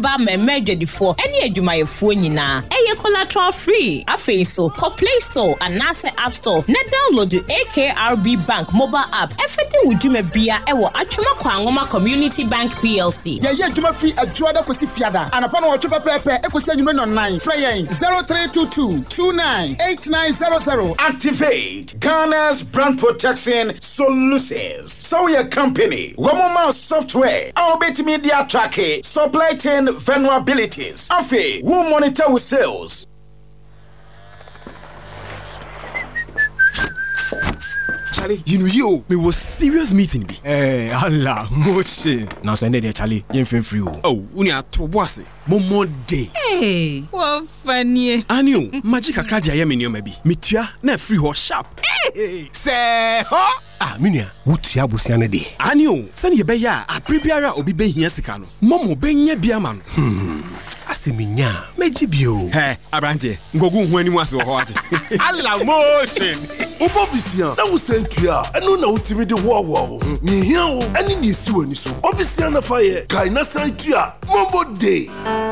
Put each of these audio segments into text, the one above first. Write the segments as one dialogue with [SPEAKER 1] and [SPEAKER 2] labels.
[SPEAKER 1] ba memedwadifo ene adwumayefo nyina eye collateral free afei so Play Store and NASA App Store na download the AKRB Bank mobile app efete wudwuma bia ewo atwema kwangoma Community Bank PLC
[SPEAKER 2] ye adwuma fi adwoada kosi fiada anapa no wotwe pepepe ekosi anyume no 9 frey 0322298900
[SPEAKER 3] Activate Ghana's brand protection solutions. So your company Womoma software our bit media tracking supply chain vulnerabilities afi who monitor with sales.
[SPEAKER 4] Charlie, you know you, me was serious meeting be.
[SPEAKER 5] Allah, moche. Now send it there, Charlie. You ain't free.
[SPEAKER 4] Oh, unia to boss. Momo day.
[SPEAKER 6] Hey, what funny.
[SPEAKER 4] Anio, magic akaja ya me maybe. Mitua na free ho sharp.
[SPEAKER 5] Hey, say ho.
[SPEAKER 4] Ah, minia, wutua busiane de. Anio, send ye be ya, a prebiara obi be hia sika no. Momo be nya bia ma no. Asiminya, mejibio.
[SPEAKER 5] Hey, Abrante, ngogu hu animu ase ho ate. Allah motion.
[SPEAKER 7] Obobisia, na wo sentua, eno na utimi de wo. Ni hia wo, ani ni si wani so. Obisia na faye, kai na sentua, Mombo day.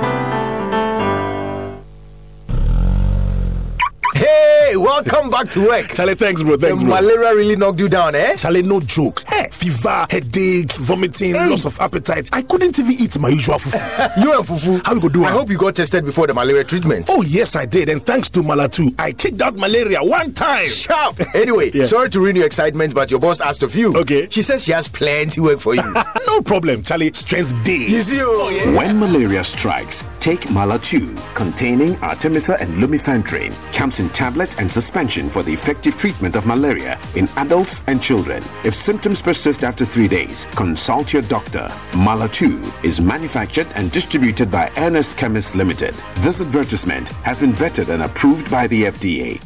[SPEAKER 8] Hey, welcome back to work.
[SPEAKER 7] Charlie, thanks, bro.
[SPEAKER 8] The malaria really knocked you down, eh?
[SPEAKER 7] Charlie, no joke. Hey, fever, headache, vomiting, loss of appetite. I couldn't even eat my usual fufu.
[SPEAKER 8] You and fufu?
[SPEAKER 7] How you go do it?
[SPEAKER 8] I hope you got tested before the malaria treatment.
[SPEAKER 7] Oh, yes, I did. And thanks to Malatu, I kicked out malaria one time.
[SPEAKER 8] Sharp. Anyway, sorry to ruin your excitement, but your boss asked of you.
[SPEAKER 7] Okay.
[SPEAKER 8] She says she has plenty work for you.
[SPEAKER 7] No problem, Charlie. Strength day.
[SPEAKER 8] You see,
[SPEAKER 9] When malaria strikes, take Malatu, containing Artemether and Lumefantrine. Comes in tablets and suspension for the effective treatment of malaria in adults and children. If symptoms persist after 3 days, consult your doctor. Malatu is manufactured and distributed by Ernest Chemists Limited. This advertisement has been vetted and approved by the FDA.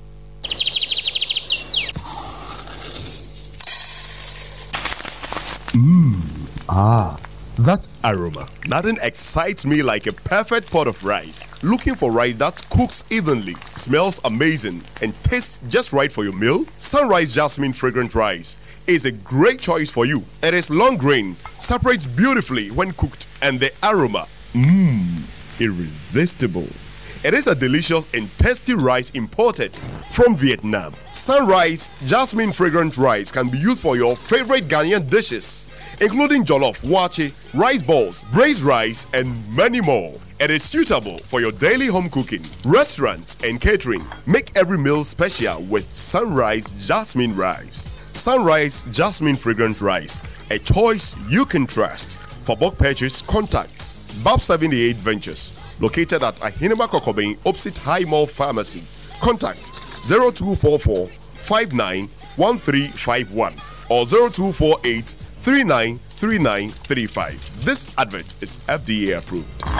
[SPEAKER 10] That aroma. Nothing excites me like a perfect pot of rice. Looking for rice that cooks evenly, smells amazing, and tastes just right for your meal? Sunrise Jasmine Fragrant Rice is a great choice for you. It is long grain, separates beautifully when cooked, and the aroma, irresistible. It is a delicious and tasty rice imported from Vietnam. Sunrise Jasmine Fragrant Rice can be used for your favorite Ghanaian dishes, including jollof, wache, rice balls, braised rice, and many more. It is suitable for your daily home cooking, restaurants, and catering. Make every meal special with Sunrise Jasmine Rice. Sunrise Jasmine Fragrant Rice, a choice you can trust. For bulk purchase, contacts Bab 78 Ventures, located at Ahinema Kokobeng, opposite High Mall Pharmacy. Contact 0244 591351 or 0248 393935. This advert is FDA approved.